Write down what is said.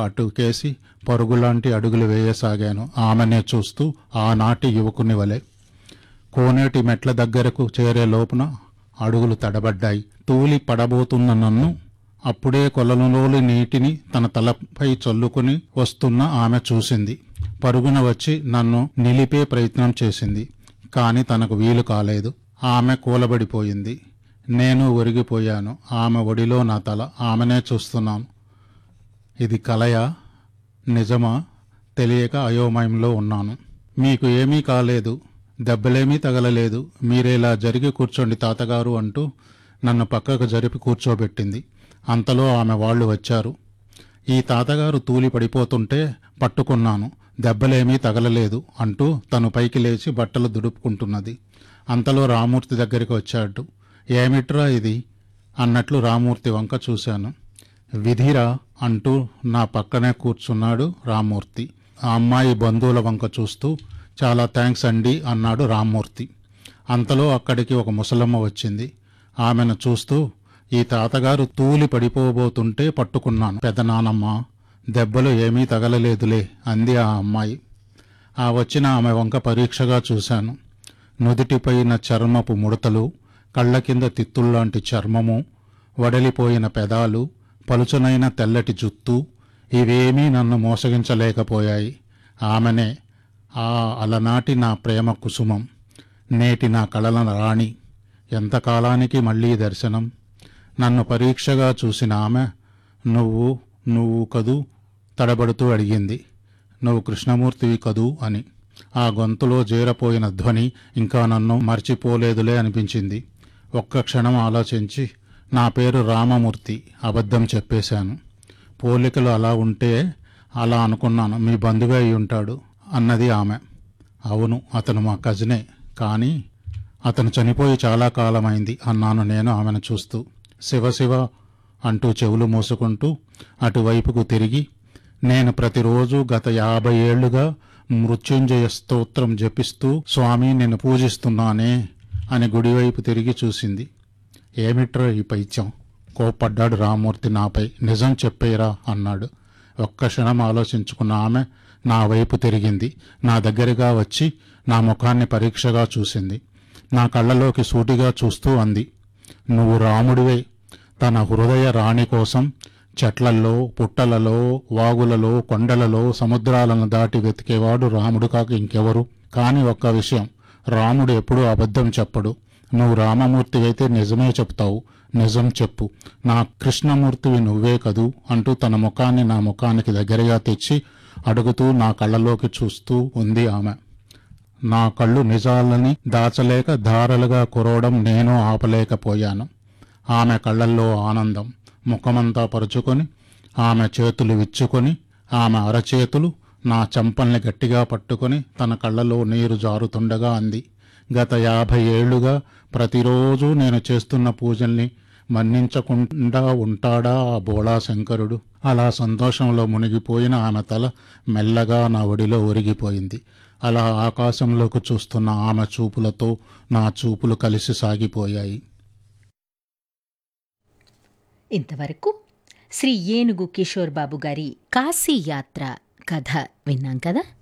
అటుకేసి పరుగులాంటి అడుగులు వేయసాగాను. ఆమెనే చూస్తూ ఆనాటి యువకుని వలె. కోనేటి మెట్ల దగ్గరకు చేరే లోపున అడుగులు తడబడ్డాయి. తూలి పడబోతున్న నన్ను అప్పుడే కొలనులోని నీటిని తన తలపై చల్లుకుని వస్తున్న ఆమె చూసింది. పరుగున వచ్చి నన్ను నిలిపే ప్రయత్నం చేసింది. కాని తనకు వీలు కాలేదు. ఆమె కూలబడిపోయింది. నేను ఒరిగిపోయాను. ఆమె ఒడిలో నా తల. ఆమెనే చూస్తున్నాను. ఇది కలయా, నిజమా తెలియక అయోమయంలో ఉన్నాను. మీకు ఏమీ కాలేదు, దెబ్బలేమీ తగలలేదు, మీరేలా జరిగి కూర్చోండి తాతగారు అంటూ నన్ను పక్కకు జరిపి కూర్చోబెట్టింది. అంతలో ఆమె వాళ్ళు వచ్చారు. ఈ తాతగారు తూలి పడిపోతుంటే పట్టుకున్నాను. దెబ్బలేమీ తగలలేదు అంటూ తను పైకి లేచి బట్టలు దుడుపుకుంటున్నది. అంతలో రామూర్తి దగ్గరికి వచ్చాడు. ఏమిట్రా ఇది అన్నట్లు రామూర్తి వంక చూశాను. విధిరా అంటూ నా పక్కనే కూర్చున్నాడు రామూర్తి. ఆ అమ్మాయి బంధువుల వంక చూస్తూ చాలా థ్యాంక్స్ అండి అన్నాడు రామూర్తి. అంతలో అక్కడికి ఒక ముసలమ్మ వచ్చింది. ఆమెను చూస్తూ, ఈ తాతగారు తూలి పడిపోబోతుంటే పట్టుకున్నాను పెదనానమ్మ, దెబ్బలు ఏమీ తగలలేదులే అంది ఆ అమ్మాయి. ఆ వచ్చిన ఆమె వంక పరీక్షగా చూశాను. నుదిటిపైన చర్మపు ముడతలు, కళ్ళ కింద తిత్తుల్లాంటి చర్మము, వడలిపోయిన పెదాలు, పలుచనైన తెల్లటి జుత్తు ఇవేమీ నన్ను మోసగించలేకపోయాయి. ఆమెనే ఆ అలనాటి నా ప్రేమ కుసుమం, నేటి నా కళల రాణి. ఎంతకాలానికి మళ్ళీ దర్శనం? నన్ను పరీక్షగా చూసిన ఆమె నువ్వు కదూ తడబడుతూ అడిగింది. నువ్వు కృష్ణమూర్తివి కదూ అని. ఆ గొంతులో జీరపోయిన ధ్వని ఇంకా నన్ను మర్చిపోలేదులే అనిపించింది. ఒక్క క్షణం ఆలోచించి, నా పేరు రామమూర్తి, అబద్ధం చెప్పేశాను. పోలికలు అలా ఉంటే అలా అనుకున్నాను, మీ బంధువే అయి ఉంటాడు అన్నది ఆమె. అవును, అతను మా కజినే, కానీ అతను చనిపోయి చాలా కాలమైంది అన్నాను నేను ఆమెను చూస్తూ. శివశివ అంటూ చెవులు మూసుకుంటూ అటువైపుకు తిరిగి, నేను ప్రతిరోజు గత 50 ఏళ్లుగా మృత్యుంజయ స్తోత్రం జపిస్తూ స్వామి నిన్ను పూజిస్తున్నానే అని గుడివైపు తిరిగి చూసింది. ఏమిట్రా ఈ పైత్యం? కోప్పడ్డాడు రామూర్తి నాపై. నిజం చెప్పేరా అన్నాడు. ఒక్క క్షణం ఆలోచించుకున్న ఆమె నా వైపు తిరిగింది. నా దగ్గరగా వచ్చి నా ముఖాన్ని పరీక్షగా చూసింది. నా కళ్ళలోకి సూటిగా చూస్తూ అంది, నువ్వు రాముడివే. తన హృదయ రాణి కోసం చెట్లల్లో, పుట్టలలో, వాగులలో, కొండలలో, సముద్రాలను దాటి వెతికేవాడు రాముడు కాక ఇంకెవరు? కాని ఒక్క విషయం, రాముడు ఎప్పుడూ అబద్ధం చెప్పడు. నువ్వు రామమూర్తివైతే నిజమే చెప్తావు. నిజం చెప్పు, నా కృష్ణమూర్తివి నువ్వే కదూ అంటూ తన ముఖాన్ని నా ముఖానికి దగ్గరగా తెచ్చి అడుగుతూ నా కళ్ళలోకి చూస్తూ ఉంది ఆమె. నా కళ్ళు నిజాలని దాచలేక ధారలుగా కురవడం నేను ఆపలేకపోయాను. ఆమె కళ్ళల్లో ఆనందం. ముఖమంతా పరుచుకొని, ఆమె చేతులు విచ్చుకొని, ఆమె అరచేతులు నా చెంపల్ని గట్టిగా పట్టుకొని తన కళ్ళలో నీరు జారుతుండగా అంది, గత 50 ఏళ్లుగా ప్రతిరోజు నేను చేస్తున్న పూజల్ని మన్నించకుండా ఉంటాడా ఆ బోళా శంకరుడు? అలా సంతోషంలో మునిగిపోయిన ఆమె తల మెల్లగా నా ఒడిలో ఒరిగిపోయింది. అలా ఆకాశంలోకి చూస్తున్న ఆమె చూపులతో నా చూపులు కలిసి సాగిపోయాయి. ఇంతవరకు శ్రీ ఏనుగు కిషోర్ బాబు గారి కాశీ యాత్ర కథ విన్నాం కదా.